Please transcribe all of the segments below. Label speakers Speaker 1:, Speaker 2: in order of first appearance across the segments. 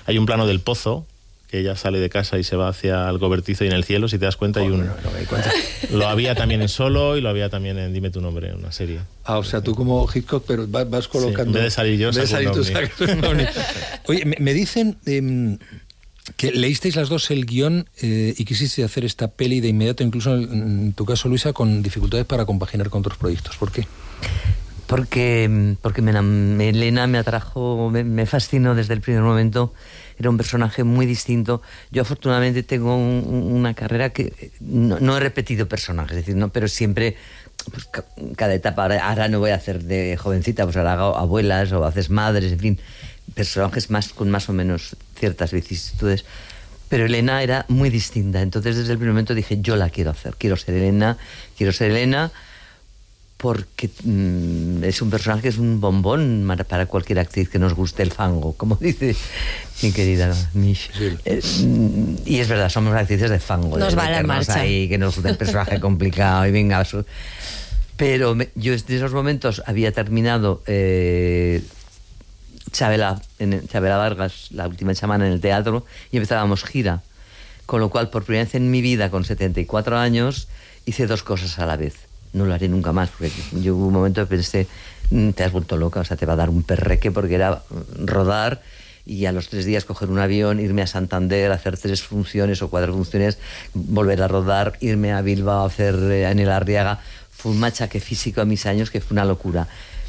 Speaker 1: Hay un plano del pozo, que ella sale de casa y se va hacia el cobertizo, y en el cielo, si te das cuenta, hay un...
Speaker 2: No me di cuenta.
Speaker 1: Lo había también en Solo y lo había también en Dime tu nombre, en una serie.
Speaker 2: O sea, tú como Hitchcock, pero vas colocando...
Speaker 1: Sí, en vez de salir yo,
Speaker 2: tú sacas un ovni. Oye, me dicen que leísteis las dos el guión y quisisteis hacer esta peli de inmediato, incluso en tu caso, Luisa, con dificultades para compaginar con otros proyectos. ¿Por qué?
Speaker 3: Porque Elena me atrajo, me fascinó desde el primer momento. Era un personaje muy distinto. Yo afortunadamente tengo una carrera que no he repetido personajes, es decir, no, pero siempre, pues, cada etapa. Ahora no voy a hacer de jovencita, pues ahora hago abuelas o haces madres, en fin, personajes con más o menos ciertas vicisitudes. Pero Elena era muy distinta. Entonces desde el primer momento dije, yo la quiero hacer, quiero ser Elena, porque es un personaje que es un bombón para cualquier actriz que nos guste el fango, como dice mi querida Mish. Y es verdad, somos actrices de fango.
Speaker 4: Nos va la marcha.
Speaker 3: Ahí, que nos gusta el personaje complicado y venga. Pero yo en esos momentos había terminado Chabela Vargas, La última chamana, en el teatro, y empezábamos gira. Con lo cual, por primera vez en mi vida, con 74 años, hice dos cosas a la vez. No lo haré nunca más, porque yo hubo un momento que pensé, te has vuelto loca, o sea, te va a dar un perreque, porque era rodar y a los 3 días coger un avión, irme a Santander, hacer 3 funciones o 4 funciones, volver a rodar, irme a Bilbao a hacer en el Arriaga. Fue un machaque físico a mis años que fue una locura.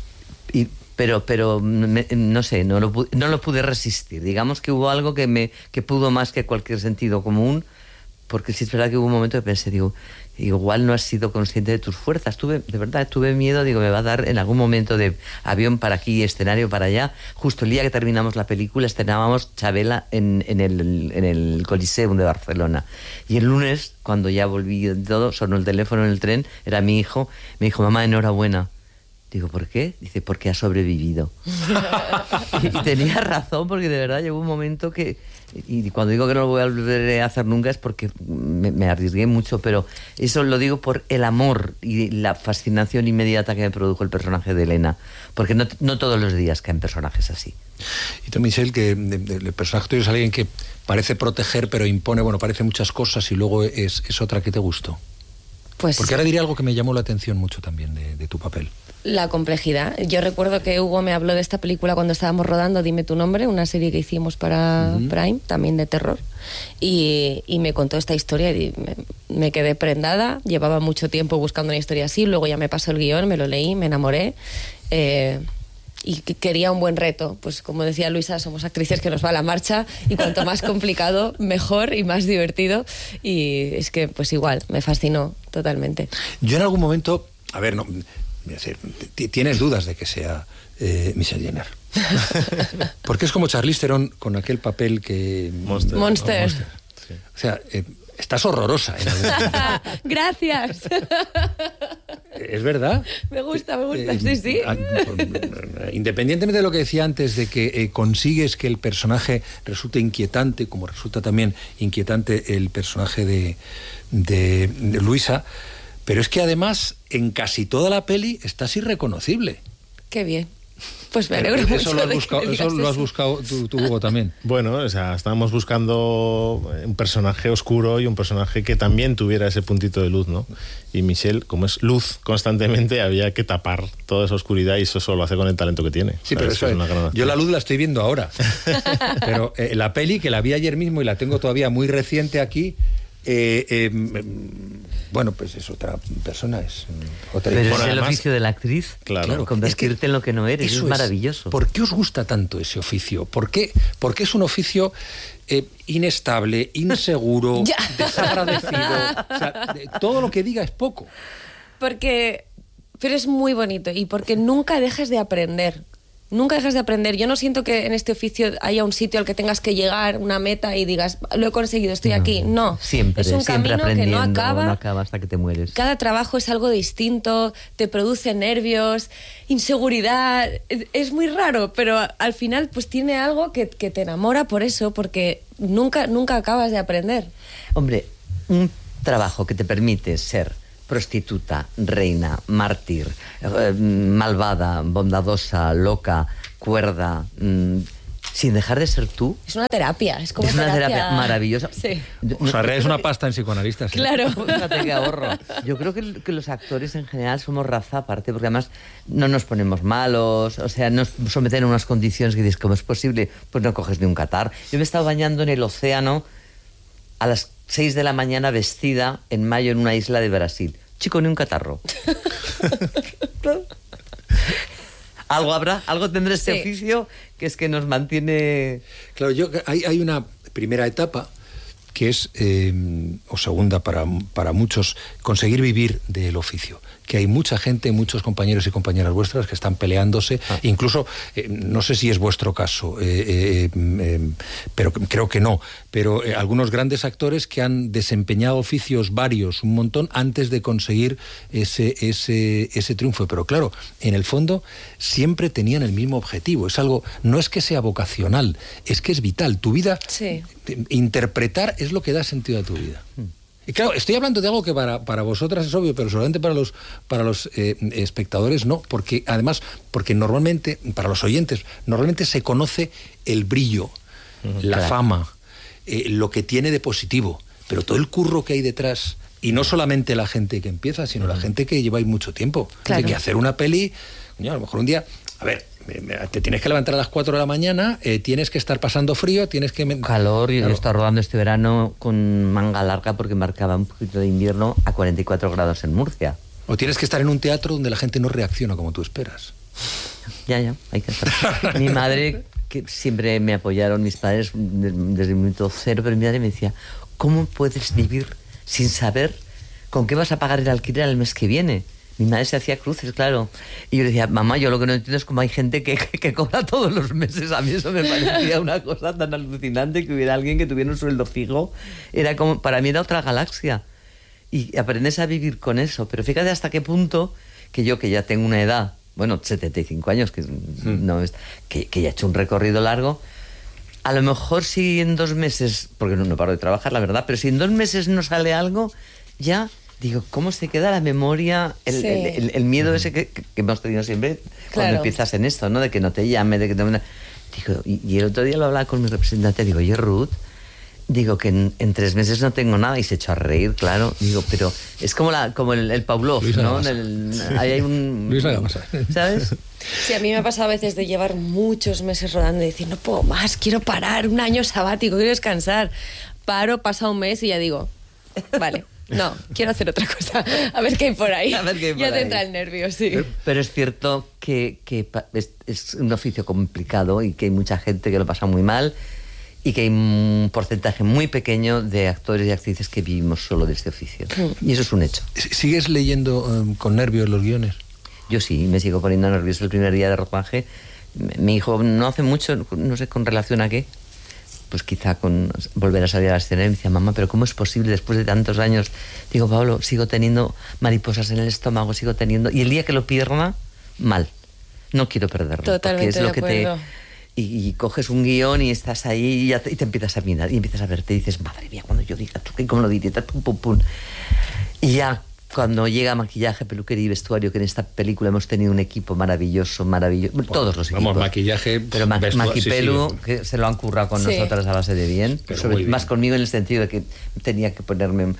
Speaker 3: Pero no sé, no lo pude resistir. Digamos que hubo algo que pudo más que cualquier sentido común, porque sí es verdad que hubo un momento que pensé, digo, igual no has sido consciente de tus fuerzas. De verdad, tuve miedo, digo, me va a dar en algún momento de avión para aquí, escenario para allá. Justo el día que terminamos la película, estrenábamos Chabela en el Coliseum de Barcelona. Y el lunes, cuando ya volví de todo, sonó el teléfono en el tren, era mi hijo, me dijo, mamá, enhorabuena. Digo, ¿por qué? Dice, porque ha sobrevivido. Y tenía razón, porque de verdad llegó un momento que... Y cuando digo que no lo voy a volver a hacer nunca es porque me arriesgué mucho, pero eso lo digo por el amor y la fascinación inmediata que me produjo el personaje de Elena, porque no todos los días caen personajes así.
Speaker 2: Y tú, Michelle, que el personaje tuyo es alguien que parece proteger, pero impone, parece muchas cosas, y luego es otra que te gustó.
Speaker 4: Pues,
Speaker 2: porque ahora diría algo que me llamó la atención mucho también de tu papel.
Speaker 4: La complejidad. Yo recuerdo que Hugo me habló de esta película cuando estábamos rodando Dime tu nombre, una serie que hicimos para Prime, también de terror, y me contó esta historia y me quedé prendada. Llevaba mucho tiempo buscando una historia así, luego ya me pasó el guión, me lo leí, me enamoré, y quería un buen reto. Pues como decía Luisa, somos actrices que nos va a la marcha, y cuanto más complicado, mejor y más divertido, y es que pues igual, me fascinó totalmente.
Speaker 2: Yo en algún momento, a ver, no... ¿Tienes dudas de que sea Michelle Jenner? Porque es como Charlize Theron con aquel papel que...
Speaker 4: Monster.
Speaker 1: Sí.
Speaker 2: O sea, estás horrorosa en algún momento.
Speaker 4: Gracias.
Speaker 2: ¿Es verdad?
Speaker 4: Me gusta, sí.
Speaker 2: Independientemente de lo que decía antes, de que consigues que el personaje resulte inquietante, como resulta también inquietante el personaje de Luisa... Pero es que además, en casi toda la peli, estás irreconocible.
Speaker 4: Qué bien. Pues me alegro mucho.
Speaker 2: Eso lo has buscado tú, Hugo, también.
Speaker 1: Bueno, o sea, estábamos buscando un personaje oscuro y un personaje que también tuviera ese puntito de luz, ¿no? Y Michelle, como es luz constantemente, había que tapar toda esa oscuridad, y eso solo hace con el talento que tiene.
Speaker 2: Sí, pero eso es una gran actriz. Yo la luz la estoy viendo ahora. Pero la peli, que la vi ayer mismo y la tengo todavía muy reciente aquí... bueno, pues es otra persona, es otra.
Speaker 3: Pero
Speaker 1: bueno,
Speaker 3: es el
Speaker 1: además,
Speaker 3: oficio de la actriz,
Speaker 1: claro.
Speaker 3: Convertirte en lo que no eres, es maravilloso.
Speaker 2: ¿Por qué os gusta tanto ese oficio? ¿Por qué es un oficio inestable, inseguro, desagradecido? O sea, todo lo que diga es poco.
Speaker 4: Pero es muy bonito, y porque nunca dejas de aprender. Nunca dejas de aprender. Yo no siento que en este oficio haya un sitio al que tengas que llegar, una meta, y digas, lo he conseguido, estoy aquí. No.
Speaker 3: Siempre,
Speaker 4: es un
Speaker 3: siempre
Speaker 4: camino que no acaba.
Speaker 3: No acaba hasta que te mueres.
Speaker 4: Cada trabajo es algo distinto, te produce nervios, inseguridad. Es muy raro, pero al final pues tiene algo que te enamora por eso, porque nunca acabas de aprender.
Speaker 3: Hombre, un trabajo que te permite ser prostituta, reina, mártir, malvada, bondadosa, loca, cuerda, sin dejar de ser tú.
Speaker 4: Es una terapia, es como
Speaker 3: Es una terapia maravillosa.
Speaker 4: Sí.
Speaker 2: O sea, es una pasta en psicoanalistas.
Speaker 4: Claro.
Speaker 3: Fíjate qué ahorro. Yo creo que los actores en general somos raza aparte, porque además no nos ponemos malos, o sea, nos someten a unas condiciones que dices, ¿cómo es posible? Pues no coges ni un catarro. Yo me he estado bañando en el océano a las 6 de la mañana vestida en mayo en una isla de Brasil. Chico, ni un catarro. Algo habrá, algo tendrá este oficio que es que nos mantiene...
Speaker 2: Claro, hay una primera etapa que es, o segunda para muchos, conseguir vivir del oficio. Que hay mucha gente, muchos compañeros y compañeras vuestras que están peleándose, incluso, no sé si es vuestro caso, pero creo que no, pero algunos grandes actores que han desempeñado oficios varios, un montón, antes de conseguir ese triunfo. Pero claro, en el fondo siempre tenían el mismo objetivo. Es algo, no es que sea vocacional, es que es vital. Tu vida, interpretar es lo que da sentido a tu vida. Y claro, estoy hablando de algo que para vosotras es obvio, pero solamente para los espectadores no, porque además, porque normalmente, para los oyentes, normalmente se conoce el brillo, la fama, lo que tiene de positivo, pero todo el curro que hay detrás, y no solamente la gente que empieza, sino la gente que lleva ahí mucho tiempo. Claro. Que hacer una peli, coño, a lo mejor un día, a ver, te tienes que levantar a las 4 de la mañana, tienes que estar pasando frío, tienes que...
Speaker 3: Calor, y
Speaker 2: claro.
Speaker 3: Yo estaba rodando este verano con manga larga porque marcaba un poquito de invierno a 44 grados en Murcia.
Speaker 2: O tienes que estar en un teatro donde la gente no reacciona como tú esperas.
Speaker 3: Ya, hay que estar. Mi madre, que siempre me apoyaron mis padres desde el minuto cero, pero mi madre me decía, ¿cómo puedes vivir sin saber con qué vas a pagar el alquiler el mes que viene? Mi madre se hacía cruces, claro. Y yo le decía, mamá, yo lo que no entiendo es cómo hay gente que cobra todos los meses. A mí eso me parecía una cosa tan alucinante, que hubiera alguien que tuviera un sueldo fijo. Era como, para mí era otra galaxia. Y aprendes a vivir con eso. Pero fíjate hasta qué punto que yo, que ya tengo una edad, bueno, 75 años, que no es, que ya he hecho un recorrido largo, a lo mejor si en 2 meses, porque no paro de trabajar, la verdad, pero si en 2 meses no sale algo, ya... Digo, ¿cómo se queda la memoria? El miedo ese que hemos tenido siempre cuando empiezas en esto, ¿no? De que no te llame, de que no... Digo, y el otro día lo hablaba con mi representante, digo, oye, Ruth, digo que en 3 meses no tengo nada, y se echó a reír, claro. Digo, pero es como el Pavlov, ¿no? Ahí hay un...
Speaker 2: Luis Lagamasa.
Speaker 3: ¿Sabes?
Speaker 4: Sí, a mí me ha pasado a veces de llevar muchos meses rodando y decir, no puedo más, quiero parar, un año sabático, quiero descansar. Paro, pasa un mes y ya digo, vale... No, quiero hacer otra cosa. A ver qué hay por ahí. Ya te entra el nervio, sí.
Speaker 3: Pero es cierto que es un oficio complicado y que hay mucha gente que lo pasa muy mal y que hay un porcentaje muy pequeño de actores y actrices que vivimos solo de este oficio. Y eso es un hecho.
Speaker 2: ¿Sigues leyendo con nervios los guiones?
Speaker 3: Yo sí, me sigo poniendo nervioso el primer día de rodaje. Mi hijo no hace mucho, no sé con relación a qué, pues quizá con volver a salir a la escena, y me decía, mamá, pero ¿cómo es posible después de tantos años? Digo, Pablo, sigo teniendo mariposas en el estómago, sigo teniendo... Y el día que lo pierda, mal. No quiero perderlo.
Speaker 4: Totalmente
Speaker 3: porque es lo
Speaker 4: de
Speaker 3: que
Speaker 4: acuerdo.
Speaker 3: Y coges un guión y estás ahí y te empiezas a mirar y empiezas a ver, te dices, madre mía, cuando yo diga, ¿cómo lo diré? Pum, pum, pum. Y ya... Cuando llega maquillaje, peluquería y vestuario, que en esta película hemos tenido un equipo maravilloso, bueno, todos los equipos.
Speaker 2: Vamos, maquillaje,
Speaker 3: pero Maquipelu, que se lo han currado con nosotras a base de bien, más conmigo en el sentido de que tenía que ponerme...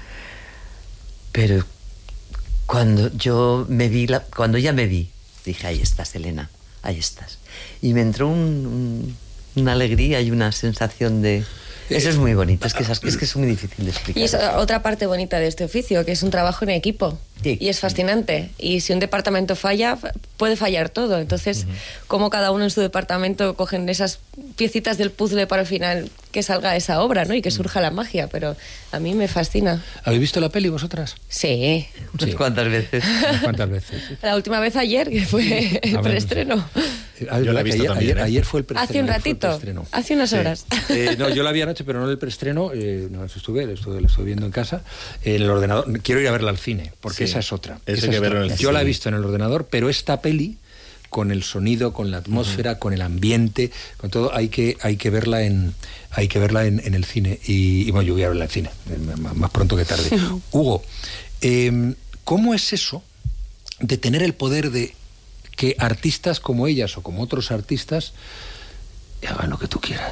Speaker 3: Pero cuando yo me vi, cuando ya me vi, dije, ahí estás, Elena, ahí estás. Y me entró una alegría y una sensación de... Eso es muy bonito, es que es muy difícil de explicar.
Speaker 4: Y es otra parte bonita de este oficio, que es un trabajo en equipo. Sí. Y es fascinante. Y si un departamento falla, puede fallar todo. Entonces, cómo cada uno en su departamento cogen esas piecitas del puzzle para al final que salga esa obra, ¿no? Y que surja la magia. Pero a mí me fascina.
Speaker 2: ¿Habéis visto la peli vosotras?
Speaker 4: Sí.
Speaker 3: ¿Unas cuántas veces?
Speaker 2: ¿Cuántas veces?
Speaker 4: La última vez ayer, que fue el preestreno.
Speaker 1: Yo la he visto también.
Speaker 2: Ayer fue el preestreno.
Speaker 4: Hace un ratito, hace unas horas.
Speaker 2: No, yo la vi anoche, pero no el preestreno. No, lo estuve viendo en casa. En el ordenador. Quiero ir a verla al cine, porque esa es otra. Yo la he visto en el ordenador, pero esta peli, con el sonido, con la atmósfera, con el ambiente, con todo, hay que verla en el cine. Y bueno, yo voy a verla en el cine, más pronto que tarde. Hugo, ¿cómo es eso de tener el poder de que artistas como ellas o como otros artistas y hagan lo que tú quieras.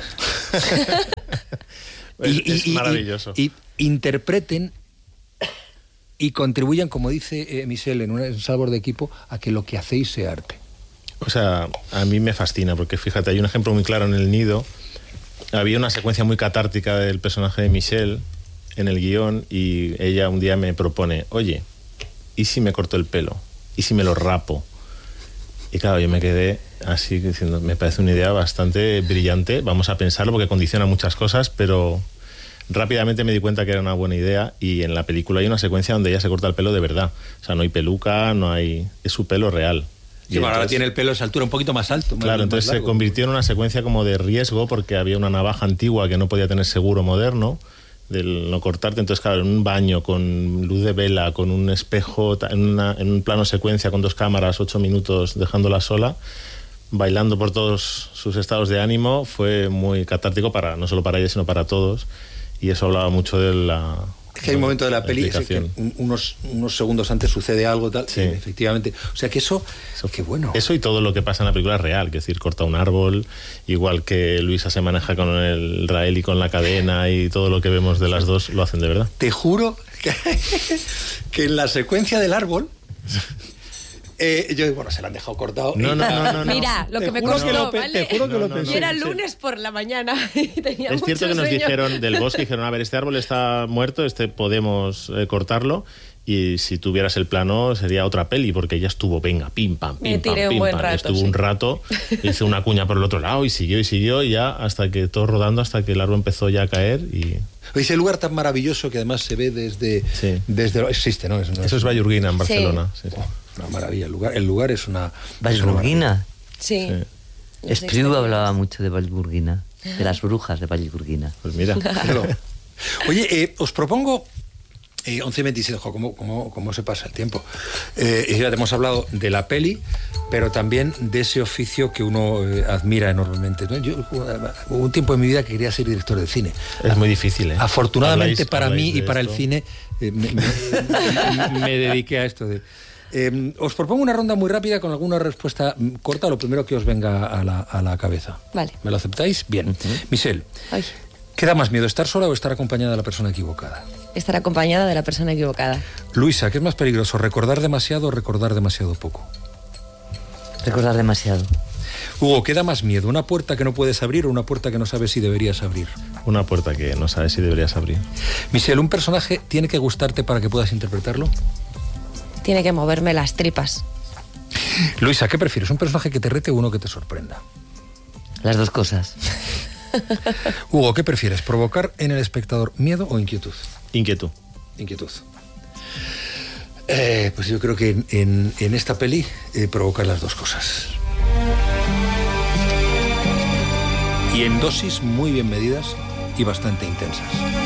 Speaker 1: Es maravilloso.
Speaker 2: Y interpreten y contribuyan, como dice Michel en un sabor de equipo, a que lo que hacéis sea arte.
Speaker 1: O sea, a mí me fascina, porque fíjate, hay un ejemplo muy claro en El Nido. Había una secuencia muy catártica del personaje de Michelle en el guión y ella un día me propone, oye, ¿y si me corto el pelo? ¿Y si me lo rapo? Y claro, yo me quedé así diciendo, me parece una idea bastante brillante, vamos a pensarlo porque condiciona muchas cosas, pero rápidamente me di cuenta que era una buena idea y en la película hay una secuencia donde ella se corta el pelo de verdad. O sea, no hay peluca, no hay... es su pelo real.
Speaker 2: Sí, bueno, ahora tiene el pelo a esa altura un poquito más alto.
Speaker 1: Claro, entonces se convirtió en una secuencia como de riesgo porque había una navaja antigua que no podía tener seguro moderno del no cortarte. Entonces, claro, en un baño con luz de vela, con un espejo, en un plano secuencia con 2 cámaras, 8 minutos dejándola sola, bailando por todos sus estados de ánimo, fue muy catártico para no solo para ella, sino para todos. Y eso hablaba mucho de la...
Speaker 2: Es que hay un momento de la peli que unos segundos antes sucede algo tal,
Speaker 1: sí.
Speaker 2: Efectivamente. O sea que eso qué bueno.
Speaker 1: Eso y todo lo que pasa en la película es real, que es decir, corta un árbol, igual que Luisa se maneja con el Rael y con la cadena y todo lo que vemos de las dos lo hacen de verdad.
Speaker 2: Te juro que en la secuencia del árbol yo, bueno, se la han dejado cortado.
Speaker 1: No.
Speaker 4: Mira, lo que me costó, ¿vale?
Speaker 2: Te juro que lo pensé.
Speaker 4: Y era lunes por la mañana y tenía
Speaker 1: Es cierto que nos
Speaker 4: sueño.
Speaker 1: dijeron del bosque, dijeron, a ver, este árbol está muerto, podemos cortarlo, y si tuvieras el plano sería otra peli, porque ella estuvo, venga, pim, pam,
Speaker 4: Me
Speaker 1: pim, pam,
Speaker 4: tiré un
Speaker 1: pim,
Speaker 4: buen
Speaker 1: pam.
Speaker 4: rato,
Speaker 1: Estuvo
Speaker 4: sí.
Speaker 1: un rato, hizo una cuña por el otro lado y siguió, y ya hasta que todo rodando, hasta que el árbol empezó ya a caer y...
Speaker 2: Ese lugar tan maravilloso que además se ve desde...
Speaker 1: Sí.
Speaker 2: Existe, ¿no?
Speaker 1: Eso es Vallurguina, en Barcelona. Sí. Sí.
Speaker 2: Una maravilla. El lugar es una...
Speaker 3: Vallurguina.
Speaker 4: Sí.
Speaker 3: Espriu hablaba mucho de Vallurguina, de las brujas de Vallurguina.
Speaker 1: Pues mira.
Speaker 2: Oye, os propongo... 11:26, ¿cómo se pasa el tiempo? Ya te hemos hablado de la peli, pero también de ese oficio que uno admira enormemente, ¿no? Yo hubo un tiempo en mi vida que quería ser director de cine.
Speaker 1: Es muy difícil, ¿eh?
Speaker 2: Afortunadamente para mí y para el
Speaker 1: esto.
Speaker 2: cine me dediqué a esto de... os propongo una ronda muy rápida con alguna respuesta corta, lo primero que os venga a la cabeza.
Speaker 4: Vale.
Speaker 2: ¿Me lo aceptáis? Bien. Michelle,
Speaker 4: Ay,
Speaker 2: ¿qué da más miedo, estar sola o estar acompañada de la persona equivocada?
Speaker 4: estar acompañada de la persona equivocada.
Speaker 2: Luisa, ¿qué es más peligroso, recordar demasiado o recordar demasiado poco?
Speaker 3: Recordar demasiado.
Speaker 2: Hugo, ¿qué da más miedo, una puerta que no puedes abrir o una puerta que no sabes si deberías abrir?
Speaker 1: Una puerta que no sabes si deberías abrir.
Speaker 2: Michelle, ¿un personaje tiene que gustarte para que puedas interpretarlo?
Speaker 4: Tiene que moverme las tripas.
Speaker 2: Luisa, ¿qué prefieres, un personaje que te rete o uno que te sorprenda?
Speaker 3: Las dos cosas.
Speaker 2: Hugo, ¿qué prefieres, provocar en el espectador miedo o inquietud?
Speaker 1: Inquietud.
Speaker 2: Inquietud. Pues yo creo que en esta peli provocar las dos cosas. Y en dosis muy bien medidas y bastante intensas.